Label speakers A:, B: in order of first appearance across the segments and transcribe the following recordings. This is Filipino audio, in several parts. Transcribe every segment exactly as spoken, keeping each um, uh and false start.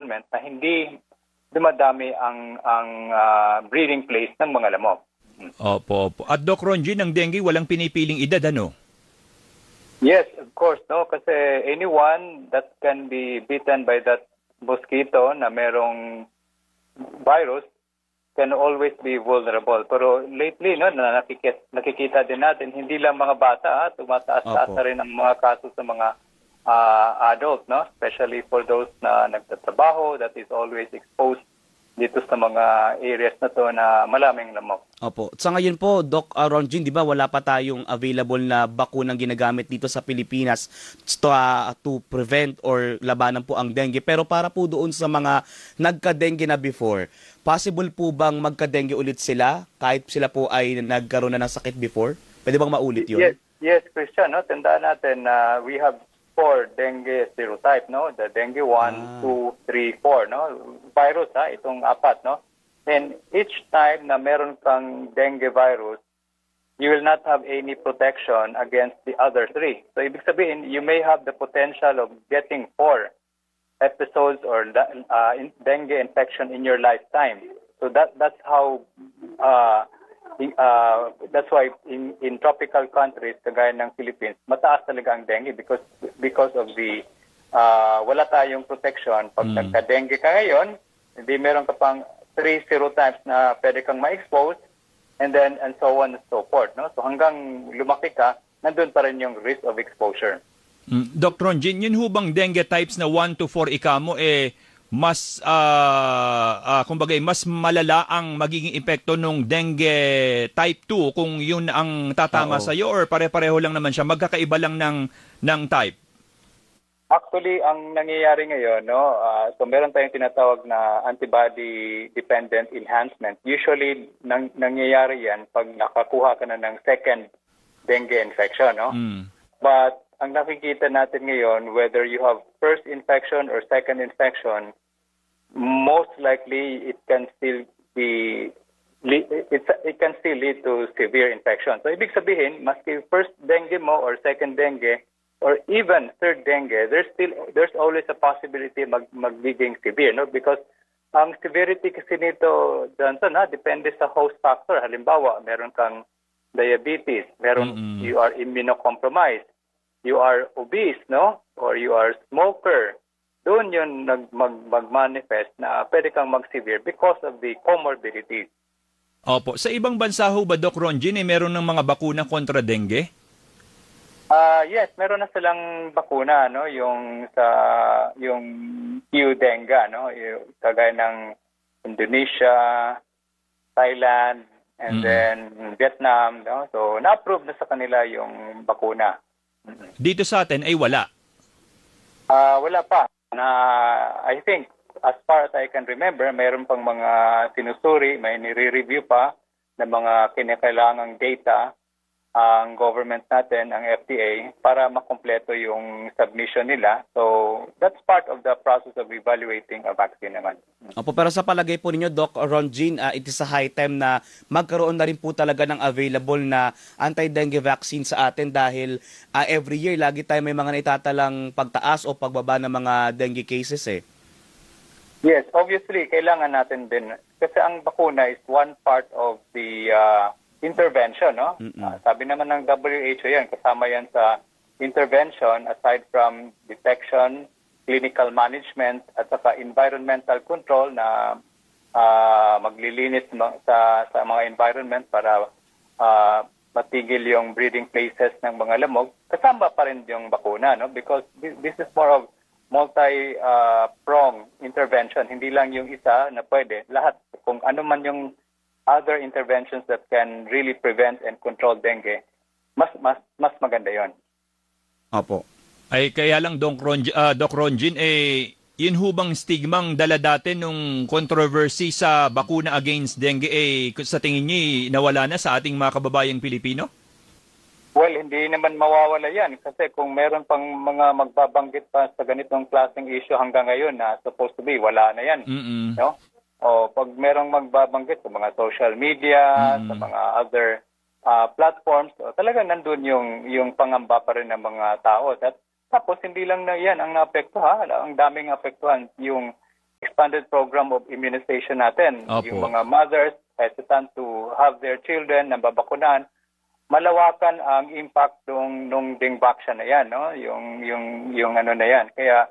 A: environment na hindi dumadami ang ang uh, breeding place ng mga lamok.
B: Opo, opo. At Doc Ronjin, ang dengue walang pinipiling edad, ano?
A: Yes, of course, no? Kasi anyone that can be bitten by that mosquito na merong virus can always be vulnerable. Pero lately, no, na nakikita, nakikita din natin, hindi lang mga bata, ha? Tumataas-taas na rin ang mga kaso sa mga uh, adult, no? Especially for those na nagtatrabaho, that is always exposed dito sa mga areas na to na malaming lamok.
C: Opo. Sa ngayon po, Doc uh, Ronjin, di ba wala pa tayong available na bakunang ginagamit dito sa Pilipinas to, uh, to prevent or labanan po ang dengue. Pero para po doon sa mga nagka-dengue na before, possible po bang magka-dengue ulit sila kahit sila po ay nagkaroon na ng sakit before? Pwede bang maulit yun?
A: Yes, yes, Christian. No? Tandaan natin na uh, we have four dengue serotype, no? The dengue one,
C: Ah.
A: two, three, four, no? Virus, ha? Itong apat, no? And each time na meron kang dengue virus, you will not have any protection against the other three. So, ibig sabihin, you may have the potential of getting four episodes or uh, dengue infection in your lifetime. So, that that's how uh, Uh, that's why in, in tropical countries, kagaya ng Philippines, mataas talaga ang dengue because because of the uh, wala tayong protection. Pag mm. nagka-dengue ka ngayon, hindi meron ka pang three serotypes na pwede kang ma-expose and then and so on and so forth. No? So hanggang lumaki ka, nandun pa rin yung risk of exposure.
B: Mm. Doctor Ronjin, yun hubang dengue types na one to four ika mo, eh, mas uh, uh, kumbaga mas malala ang magiging epekto ng dengue type two kung yun ang tatama sa iyo or pare-pareho lang naman siya, magkakaiba lang ng ng type?
A: Actually, ang nangyayari ngayon, no, uh, so meron tayong tinatawag na antibody dependent enhancement. Usually nang, nangyayari yan pag nakakuha ka na ng second dengue infection, no? Mm. But ang nakikita natin ngayon, whether you have first infection or second infection, most likely it can still be it, it can still lead to severe infection. So ibig sabihin, maski first dengue mo or second dengue or even third dengue, there's still there's always a possibility mag magiging severe, no? Because ang severity kasi nito, Johnson, ha, depende sa host factor. Halimbawa, meron kang diabetes, meron mm-hmm. you are immunocompromised, you are obese, no? Or you are smoker. Doon yun nag, mag, mag-manifest na pwede kang mag-severe because of the comorbidities.
B: Opo. Sa ibang bansa ho ba, Doc Ronjin, eh, meron ng mga bakuna kontra dengue?
A: Uh, yes, meron na silang bakuna, no? Yung sa yung Q-dengue, no? Yung kagaya ng Indonesia, Thailand, and mm. then Vietnam, no? So, na-approve na sa kanila yung bakuna.
B: Dito sa atin ay wala?
A: Uh, wala pa. Na I think, as far as I can remember, mayroon pang mga sinusuri, may nire-review pa ng mga kinakailangang data ang government natin, ang F D A, para makompleto yung submission nila. So, that's part of the process of evaluating a vaccine naman.
C: Opo, pero sa palagay po ninyo, Doc Ronjin, uh, it is a high time na magkaroon na rin po talaga ng available na anti-dengue vaccine sa atin dahil uh, every year, lagi tayo may mga naitatalang pagtaas o pagbaba ng mga dengue cases eh.
A: Yes, obviously, kailangan natin din. Kasi ang bakuna is one part of the uh, intervention, no? Uh, sabi naman ng W H O yan, kasama yan sa intervention aside from detection, clinical management, at saka environmental control na uh, maglilinis sa, sa mga environment para uh, matigil yung breeding places ng mga lamok. Kasama pa rin yung bakuna, no? Because this, this is more of multi-prong uh, intervention. Hindi lang yung isa na pwede. Lahat, kung ano man yung other interventions that can really prevent and control dengue, mas mas mas maganda 'yon.
B: Opo. Ay kaya lang Doc Ronjin, uh, Doc Ronjin eh yun hubang stigmang dala dati nung controversy sa bakuna against dengue eh sa tingin niyo nawala na sa ating mga kababayang Pilipino?
A: Well, hindi naman mawawala yan kasi kung meron pang mga magbabanggit pa sa ganitong klaseng issue hanggang ngayon na supposed to be, wala na yan.
B: Mm-mm.
A: No? O pag merong magbabanggit sa mga social media, mm. sa mga other uh, platforms, o, talagang nandun yung yung pangamba pa rin ng mga tao. At tapos hindi lang na yan ang naapektuhan, ang daming apektuhan, yung expanded program of immunization natin.
B: Opo.
A: Yung mga mothers hesitant to have their children na babakunan, malawakan ang impact nung nung dengue vaccine na yan, no? Yung yung yung ano na yan. Kaya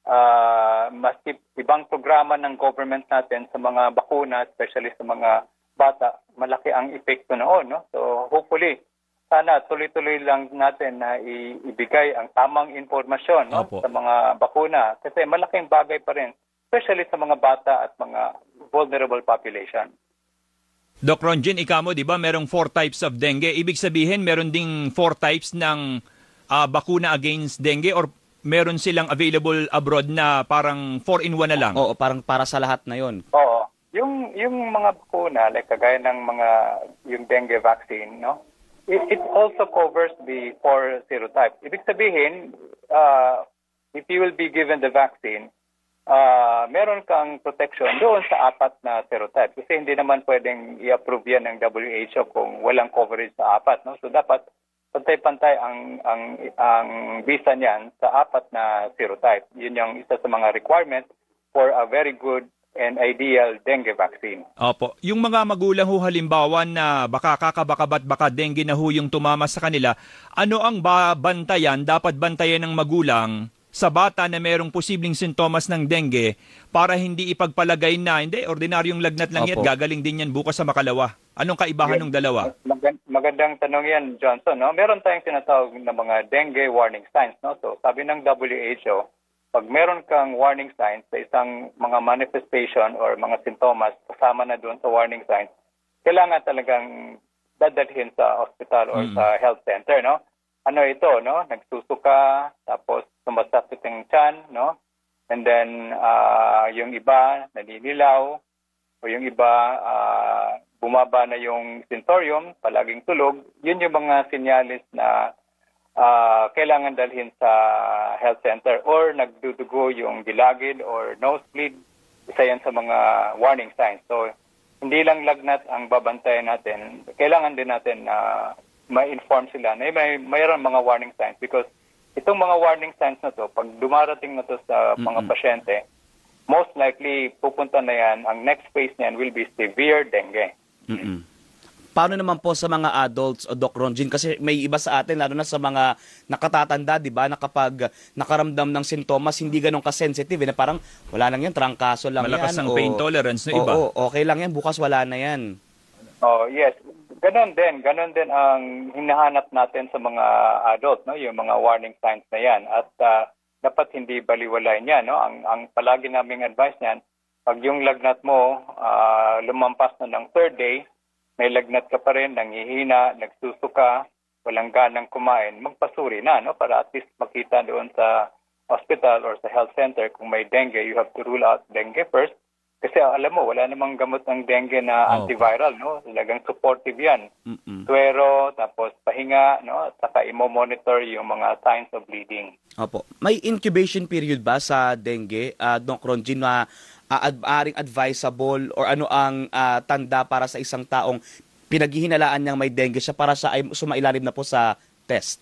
A: uh, maski ibang programa ng government natin sa mga bakuna, especially sa mga bata, malaki ang epekto noon, no? So hopefully sana tuloy-tuloy lang natin na i- ibigay ang tamang impormasyon, no,
B: Opo.
A: sa mga bakuna kasi malaking bagay pa rin, especially sa mga bata at mga vulnerable population.
B: Doc Ronjin, ikamo, di ba, merong four types of dengue. Ibig sabihin, meron ding four types ng ah, bakuna against dengue or meron silang available abroad na parang four in one na lang?
C: Oo, parang para sa lahat na yon.
A: Oo. Yung yung mga bakuna, like kagaya ng mga yung dengue vaccine, no? It, it also covers the four serotypes. Ibig sabihin, uh, if you will be given the vaccine, uh, meron kang protection doon sa apat na serotype. Kasi hindi naman pwedeng i-approve yan ng W H O kung walang coverage sa apat, no? So dapat pantay-pantay ang ang ang visa niyan sa apat na serotype. Yun yung isa sa mga requirement for a very good and ideal dengue vaccine.
B: Opo. Yung mga magulang ho halimbawa na baka kakabakabat baka dengue na ho yung tumama sa kanila, ano ang ba bantayan, dapat bantayan ng magulang sa bata na merong posibleng sintomas ng dengue para hindi ipagpalagay na, hindi, ordinaryong lagnat lang yan,
C: Opo.
B: gagaling din yan bukas sa makalawa. Anong kaibahan ng dalawa?
A: Mag- magandang tanong yan, Johnson, no? Meron tayong tinatawag na mga dengue warning signs, no? So sabi ng W H O, pag meron kang warning signs sa isang mga manifestation or mga sintomas kasama na doon sa warning signs, kailangan talagang dadalhin sa hospital or
B: Mm.
A: sa health center, no? Ano ito, no? Nagsusuka, tapos sumasakit ang tiyan, no? And then uh, yung iba naninilaw, o yung iba uh, bumaba na yung sensorium, palaging tulog. Yun yung mga sinyalis na Uh, kailangan dalhin sa health center or nagdudugo yung gilagid or nosebleed, isa yan sa mga warning signs. So, hindi lang lagnat ang babantayan natin. Kailangan din natin na uh, ma-inform sila na may, mayroon mga warning signs because itong mga warning signs na to, pag dumarating na to sa mga
C: Mm-mm.
A: pasyente, most likely pupunta na yan, ang next phase niyan will be severe dengue.
C: Mm-mm. Paano naman po sa mga adults o Doc Ronjin? Kasi may iba sa atin, lalo na sa mga nakatatanda, di ba, na kapag nakaramdam ng sintomas, hindi ganun ka-sensitive. Eh, na parang wala lang yan, trangkaso lang
B: Malakas
C: yan.
B: ang
C: o-
B: pain tolerance ng iba.
C: Oo, okay lang yan, bukas wala na yan.
A: Oh, yes. Ganon din. Ganon din ang hinahanap natin sa mga adult, no? Yung mga warning signs na yan. At uh, dapat hindi baliwalain yan, no? Ang, ang palagi naming advice niyan, pag yung lagnat mo uh, lumampas na ng third day, may lagnat ka pa rin, nanghihina, nagsusuka, walang ganang kumain, magpasuri na, no? Para at least makita doon sa hospital or sa health center kung may dengue, you have to rule out dengue first. Kasi alam mo, wala namang gamot ng dengue na
B: Oh.
A: antiviral, no? Talagang supportive yan.
C: Mm-mm.
A: Suero, tapos pahinga, no? At saka imo-monitor yung mga signs of bleeding.
C: Opo. May incubation period ba sa dengue, uh, Doc Ronjin, na uh, ad- aring advisable or ano ang uh, tanda para sa isang taong pinaghihinalaan niyang may dengue siya para siya ay sumailalim na po sa test?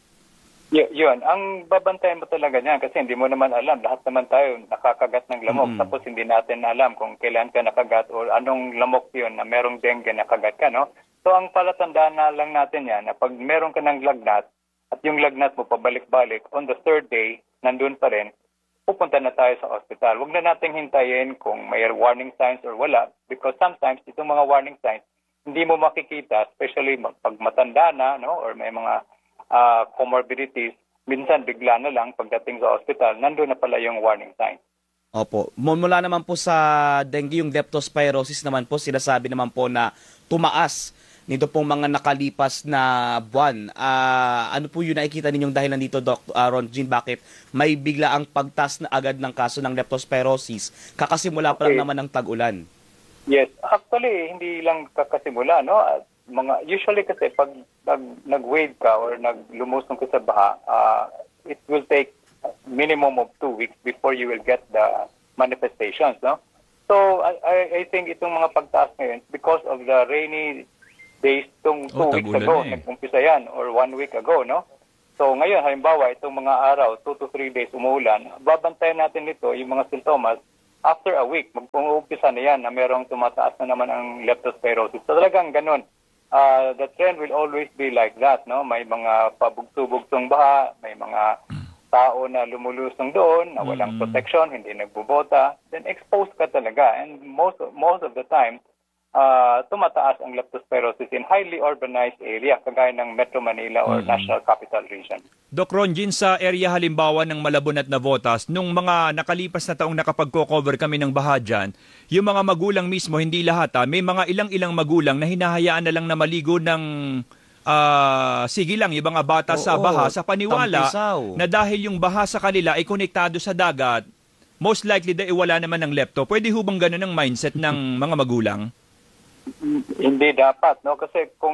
A: Y- yun, ang babantayan mo talaga niyan kasi hindi mo naman alam. Lahat naman tayo nakakagat ng lamok.
C: Mm.
A: Tapos hindi natin alam kung kailan ka nakagat o anong lamok yun na merong dengue nakagat ka, no? So ang palatandaan na lang natin yan na pag meron ka ng lagnat at yung lagnat mo pabalik-balik, on the third day, nandun pa rin, pupunta na tayo sa hospital. Huwag na nating hintayin kung may warning signs or wala because sometimes itong mga warning signs hindi mo makikita, especially pag matanda na, no? Or may mga Uh, comorbidities, minsan bigla na lang pagdating sa hospital, nandun na pala yung warning sign.
C: Opo. Mula naman po sa dengue, yung leptospirosis naman po, sinasabi naman po na tumaas nito pong mga nakalipas na buwan. Uh, ano po yung nakikita ninyong dahilan dito, Doc uh, Ronjin? Bakit may bigla ang pagtas na agad ng kaso ng leptospirosis? Kakasimula pa lang
A: Okay.
C: naman ng tag-ulan.
A: Yes, actually, hindi lang kakasimula, no? At mga usually kasi pag nag, nag-wade ka or naglumusong ka sa baha, uh, it will take minimum of two weeks before you will get the manifestations, no? So I I, I think itong mga pagtaas ngayon because of the rainy days itong two
B: Oh,
A: weeks
B: tagulan
A: ago,
B: na eh.
A: nag-umpisa yan or one week ago, no? So ngayon halimbawa itong mga araw, two to three days umuulan, babantayan natin ito yung mga sintomas after a week, mag-uumpisa na yan na merong tumataas na naman ang leptospirosis. So talagang ganun. Uh, the trend will always be like that, no? May mga pabugso-bugsong baha, may mga tao na lumulusong doon, na walang
B: Mm.
A: protection, hindi nagbubota, then exposed ka talaga. And most most of the time, uh, tumataas ang leptospirosis in highly urbanized area, kagaya ng Metro Manila or
B: Mm.
A: National Capital Region.
B: Doc Ronjin, sa area halimbawa ng Malabon at Navotas, nung mga nakalipas na taong nakapag-cover kami ng baha dyan, yung mga magulang mismo, hindi lahat ha, may mga ilang-ilang magulang na hinahayaan na lang na maligo ng ah, sige lang, yung mga bata sa
C: Oo,
B: baha, sa paniwala
C: tampisaw.
B: na dahil yung baha sa kanila ay konektado sa dagat, most likely dahil wala naman ng lepto. Pwede ho bang ganun ang mindset ng mga magulang?
A: Hindi dapat, no? Kasi kung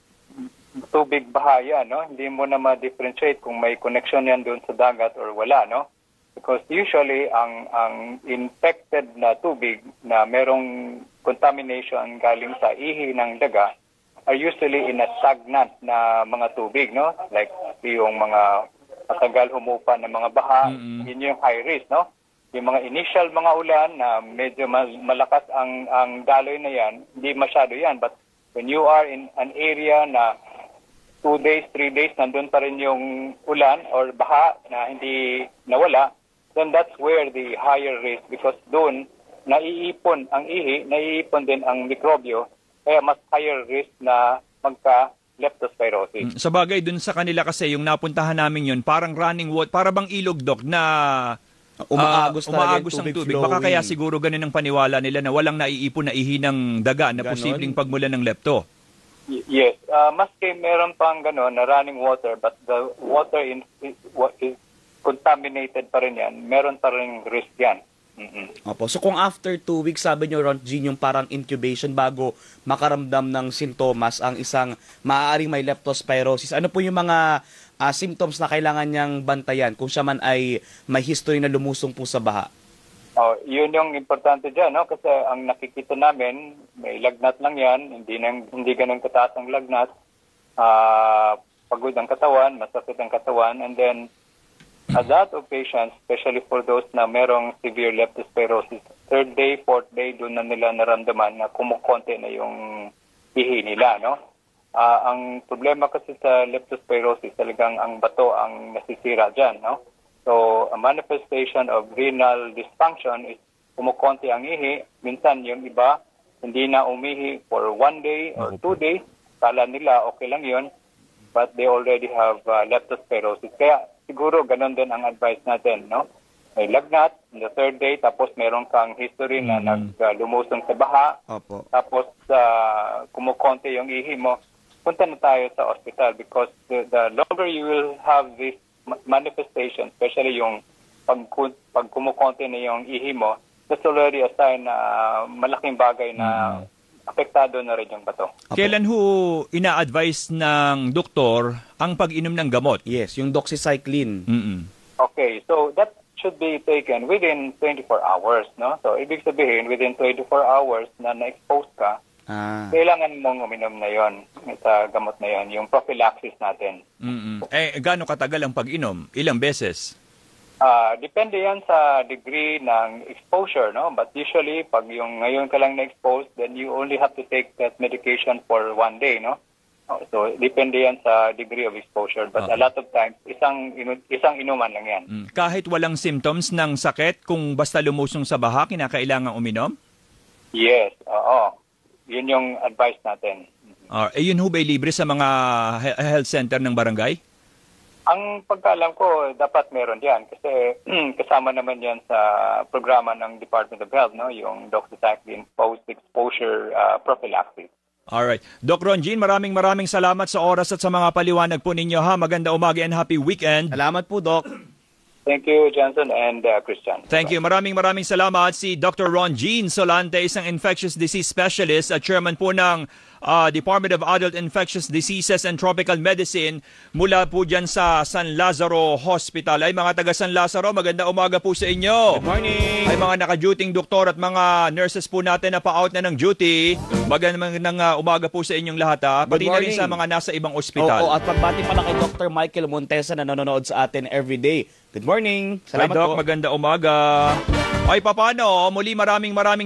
A: tubig bahaya, no? Hindi mo na ma-differentiate kung may connection yan doon sa dagat or wala, no? Because usually, ang ang infected na tubig na merong contamination galing sa ihi ng daga are usually in a stagnant na mga tubig, no? Like yung mga matagal humupa na mga baha,
B: Mm-mm.
A: yun yung high risk, no? Yung mga initial mga ulan na medyo mal- malakas ang ang daloy na yan, hindi masyado yan. But when you are in an area na two days, three days, nandun pa rin yung ulan or baha na hindi nawala, then that's where the higher risk, because doon naiipon ang ihi, naiipon din ang mikrobyo, kaya mas higher risk na magka-leptospirosis.
B: Mm, Sa bagay, dun sa kanila kasi, yung napuntahan namin yun, parang running water, para bang ilog, Doc, na
C: Umaagos
B: ah,
C: talaga
B: umaagos
C: yung
B: ang
C: tubig
B: tubig. Baka
C: flowing.
B: kaya siguro ganun ang paniwala nila na walang naiipon na ihi ng daga na
C: Ganon.
B: posibleng pagmulan ng lepto.
A: Y- yes, uh, maski meron pang gano'n na running water, but the water in, is, what is contaminated pa rin yan, meron pa rin risk yan. Mm-mm.
C: Opo. So kung after two weeks, sabi nyo, Ron Jean, yung parang incubation bago makaramdam ng sintomas ang isang maaaring may leptospirosis, ano po yung mga ah, symptoms na kailangan niyang bantayan kung siya man ay may history na lumusong po sa baha?
A: Oh, yun yung importante dyan, no? Kasi ang nakikita namin, may lagnat lang yan, hindi, nang, hindi ganun kataas ang lagnat, ah, pagod ang katawan, masakit ang katawan, and then a lot of patients, especially for those na merong severe leptospirosis, third day, fourth day, doon na nila naramdaman na kumukonti na yung ihi nila, no? Ah, ang problema kasi sa leptospirosis, talagang ang bato ang nasisira dyan, no? So, a manifestation of renal dysfunction is kumukonti ang ihi. Minsan yung iba, hindi na umihi for one day or two days. Kala nila okay lang yun, but they already have uh, leptospirosis. Kaya siguro ganun din ang advice natin, no? May lagnat in the third day, tapos meron kang history na
B: Mm.
A: naglumusong sa baha,
C: Opo.
A: tapos uh, kumukonti yung ihi mo, punta na tayo sa hospital because the, the longer you will have this ma- manifestation, especially yung pag, pag kumukonti na yung ihi mo, that's already a sign na malaking bagay na apektado na rin yung bato.
C: Opo.
B: Kailan ho ina-advise ng doktor ang pag-inom ng gamot?
C: Yes, yung doxycycline.
B: Mm-mm.
A: Okay, so that should be taken within twenty-four hours, no? So, ibig sabihin, within twenty-four hours na na-expose ka,
C: Ah.
A: kailangan mong uminom na yon sa gamot na yon, yung prophylaxis natin.
B: Mm-mm. Eh, gaano katagal ang pag-inom? Ilang beses?
A: Ah, depende yan sa degree ng exposure, no? But usually, pag yung ngayon ka lang na-expose, then you only have to take that medication for one day, no? Oh, so, depende yan sa degree of exposure. But
B: Okay.
A: a lot of times, isang inu- isang inuman lang yan.
B: Mm. Kahit walang symptoms ng sakit, kung basta lumusong sa baha, kinakailangan uminom?
A: Yes, oo. Yun yung advice natin.
B: Uh, eh, yun ho ba'y libre sa mga he- health center ng barangay?
A: Ang pagkaalam ko, dapat meron yan kasi kasama naman yan sa programa ng Department of Health, no? Yung doxycycline post-exposure uh, prophylaxis.
B: Alright. Doc Ron Jean, maraming maraming salamat sa oras at sa mga paliwanag po ninyo ha. Maganda umaga and happy weekend.
C: Salamat po, Doc.
A: Thank you, Johnson and uh, Christian.
B: Thank you. Maraming maraming salamat si Doctor Ron Jean Solante, isang infectious disease specialist at chairman po ng uh, Department of Adult Infectious Diseases and Tropical Medicine mula po dyan sa San Lazaro Hospital. Ay mga taga San Lazaro, maganda umaga po sa inyo.
C: Good morning.
B: Ay mga naka-duting doktor at mga nurses po natin na pa-out na ng duty. Magandang uh, umaga po sa inyong lahat ha. Pati
C: Good
B: na rin
C: morning.
B: sa mga nasa ibang ospital.
C: Oo, at pagbati pala kay Doctor Michael Montesa na nanonood sa atin everyday. Good morning.
B: Salamat
C: Salamat
B: Doc,
C: po.
B: maganda umaga. Ay, paano? Muli maraming maraming